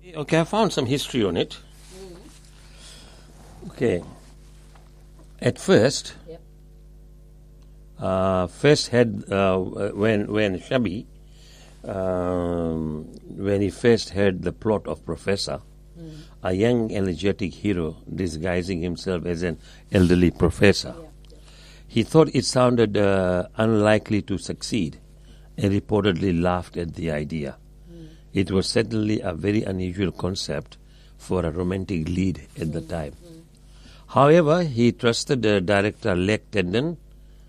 Okay, I found some history on it. Okay. At first, first had when Shabi, when he first heard the plot of Professor, a young energetic hero disguising himself as an elderly professor, he thought it sounded unlikely to succeed, and reportedly laughed at the idea. It was certainly a very unusual concept for a romantic lead at the time. However, he trusted director Lek Tendon,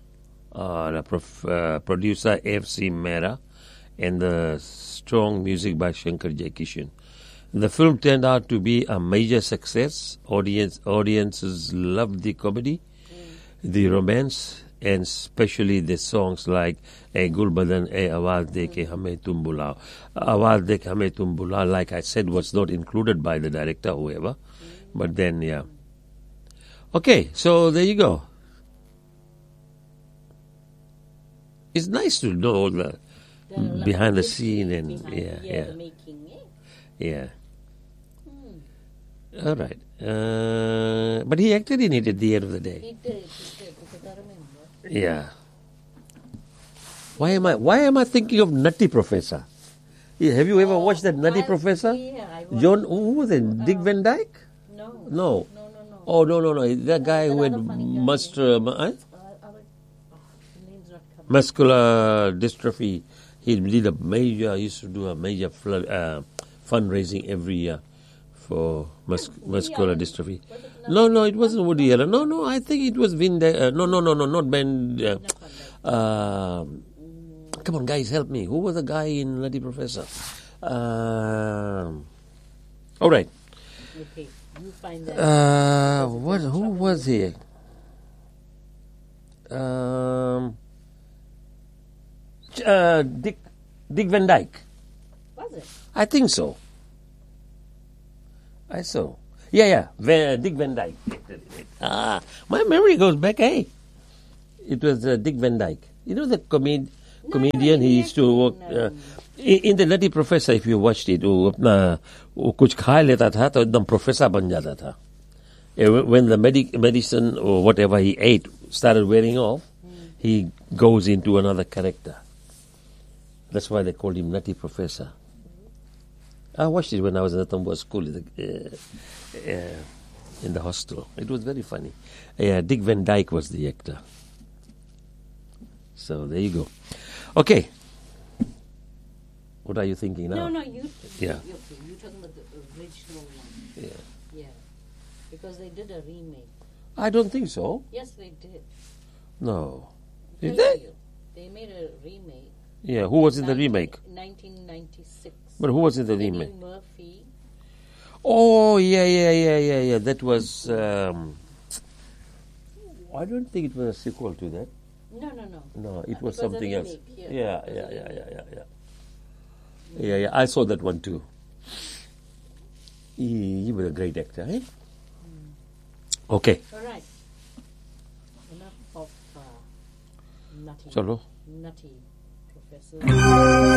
producer F.C. Mehra, and the strong music by Shankar Jaikishan. The film turned out to be a major success. Audiences loved the comedy, the romance, and especially the songs like "A Gulbadan, A Awaaz De Ke Hame Tum Bulao." "Awaaz De Ke Hame Tum Bulao," like I said, was not included by the director, whoever. But then, yeah. Okay, so there you go. It's nice to know all the behind the scene and the making, yeah. All right. But he acted in it at the end of the day. He did, because I remember. Yeah. Why am I thinking of Nutty Professor? Yeah, have you ever watched that Nutty Professor? Yeah, I watched. John, who was it? Dick Van Dyke? No. No. No. Oh, no. That guy who had Another funny guy. name's not coming. Muscular dystrophy. He used to do a major fundraising every year for muscular dystrophy. No, it wasn't Woody Allen. No, I think it was Vin. No, not Ben. Come on, guys, help me. Who was the guy in Nutty Professor? All right. Okay, you find that. Who was he? Dick Van Dyke. Was it? I think so. I saw. Yeah. Dick Van Dyke. My memory goes back, eh? It was Dick Van Dyke. You know the comedian, he used to work in the Nutty Professor. If you watched it, वो कुछ खा लेता था तो एकदम professor बन जाता था. When the medicine or whatever he ate started wearing off, he goes into another character. That's why they called him Nutty Professor. I watched it when I was in the Tambour school in the hostel. It was very funny. Dick Van Dyke was the actor. So there you go. Okay. What are you thinking now? No, you. Yeah. Okay, you're talking about the original one. Yeah. Because they did a remake. I don't think so. Yes, they did. No. Did Tell they? you, they made a remake. Yeah. Who was in the remake? 1996. But who was in the Eddie remake? Murphy. Oh, yeah. That was. I don't think it was a sequel to that. No. No, it was It something a else. remake, Yeah. Yeah, I saw that one too. He was a great actor, eh? Okay. All right. Enough of nutty Chalo. Professor.